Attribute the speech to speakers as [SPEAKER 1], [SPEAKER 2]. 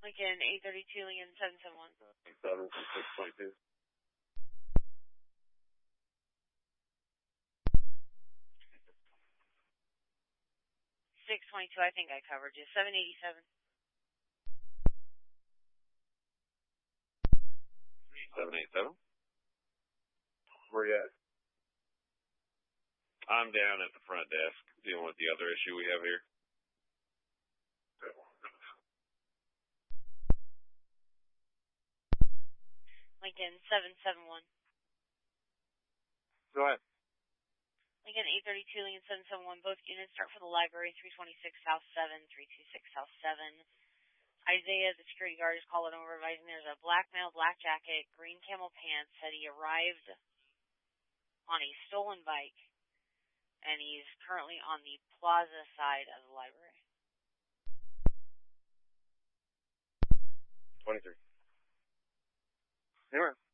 [SPEAKER 1] Lincoln 832, Lincoln 771.
[SPEAKER 2] 622.
[SPEAKER 1] 622, I think I covered you. 787.
[SPEAKER 2] 787. Where you at? I'm down at the front desk dealing with the other issue we have here.
[SPEAKER 1] Lincoln 771.
[SPEAKER 2] Go ahead.
[SPEAKER 1] Lincoln 832, Lincoln 771. Both units start for the library, 326 South 7, 326 South 7. Isaiah, the security guard, is calling over advising there's a black male, black jacket, green camel pants, said he arrived on a stolen bike, and he's currently on the plaza side of the library.
[SPEAKER 2] 23. Anywhere.